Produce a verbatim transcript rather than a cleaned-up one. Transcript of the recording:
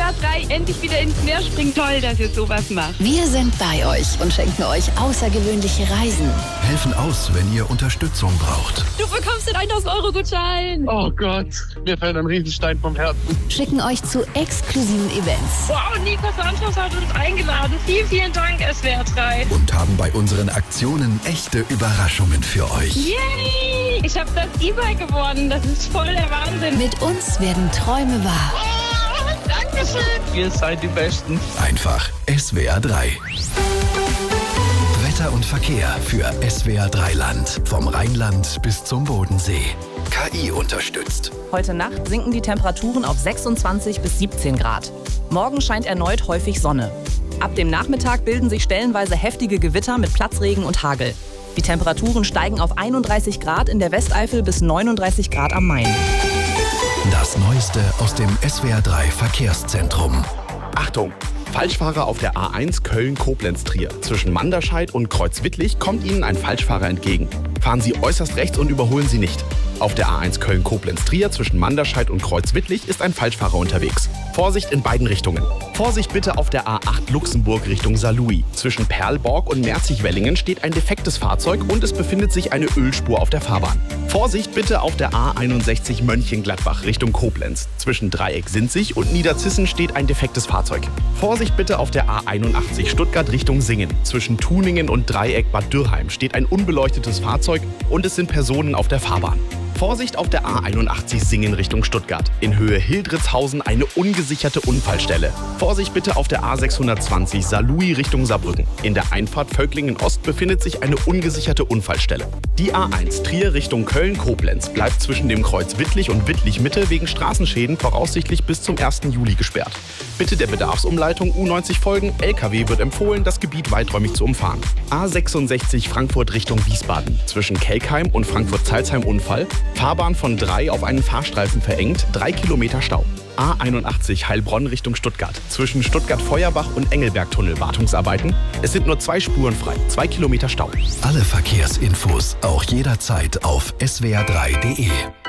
R drei endlich wieder ins Meer springen. Toll, dass ihr sowas macht. Wir sind bei euch und schenken euch außergewöhnliche Reisen. Helfen aus, wenn ihr Unterstützung braucht. Du bekommst den tausend Euro Gutschein. Oh Gott, mir fällt ein Riesenstein vom Herzen. Schicken euch zu exklusiven Events. Wow, Nico Santos hat uns eingeladen. Vielen, vielen Dank, S W R drei. Und haben bei unseren Aktionen echte Überraschungen für euch. Yay! Ich habe das E-Bike gewonnen. Das ist voll der Wahnsinn. Mit uns werden Träume wahr. Oh, Dankeschön. Ihr seid die Besten. Einfach S W R drei. Wetter und Verkehr für S W R drei Land. Vom Rheinland bis zum Bodensee. K I unterstützt. Heute Nacht sinken die Temperaturen auf sechsundzwanzig bis siebzehn Grad. Morgen scheint erneut häufig Sonne. Ab dem Nachmittag bilden sich stellenweise heftige Gewitter mit Platzregen und Hagel. Die Temperaturen steigen auf einunddreißig Grad in der Westeifel bis neununddreißig Grad am Main. Das Neueste aus dem S W R drei Verkehrszentrum. Achtung! Falschfahrer auf der A eins Köln-Koblenz-Trier. Zwischen Manderscheid und Kreuzwittlich kommt Ihnen ein Falschfahrer entgegen. Fahren Sie äußerst rechts und überholen Sie nicht. Auf der A eins Köln-Koblenz-Trier zwischen Manderscheid und Kreuzwittlich ist ein Falschfahrer unterwegs. Vorsicht in beiden Richtungen. Vorsicht bitte auf der A acht Luxemburg Richtung Saarlouis. Zwischen Perlborg und Merzig-Wellingen steht ein defektes Fahrzeug und es befindet sich eine Ölspur auf der Fahrbahn. Vorsicht bitte auf der A einundsechzig Mönchengladbach Richtung Koblenz. Zwischen Dreieck-Sinzig und Niederzissen steht ein defektes Fahrzeug. Vorsicht bitte auf der A einundachtzig Stuttgart Richtung Singen. Zwischen Tuningen und Dreieck Bad Dürrheim steht ein unbeleuchtetes Fahrzeug und es sind Personen auf der Fahrbahn. Vorsicht auf der A einundachtzig Singen Richtung Stuttgart. In Höhe Hildritzhausen eine ungesicherte Unfallstelle. Vorsicht bitte auf der A sechshundertzwanzig Saarlouis Richtung Saarbrücken. In der Einfahrt Völklingen Ost befindet sich eine ungesicherte Unfallstelle. Die A eins Trier Richtung Köln-Koblenz bleibt zwischen dem Kreuz Wittlich und Wittlich-Mitte wegen Straßenschäden voraussichtlich bis zum ersten Juli gesperrt. Bitte der Bedarfsumleitung U neunzig folgen. L K W wird empfohlen, das Gebiet weiträumig zu umfahren. A sechsundsechzig Frankfurt Richtung Wiesbaden. Zwischen Kelkheim und Frankfurt-Salzheim Unfall. Fahrbahn von drei auf einen Fahrstreifen verengt, drei Kilometer Stau. A einundachtzig Heilbronn Richtung Stuttgart. Zwischen Stuttgart-Feuerbach und Engelbergtunnel Wartungsarbeiten. Es sind nur zwei Spuren frei, zwei Kilometer Stau. Alle Verkehrsinfos auch jederzeit auf S W R drei punkt de.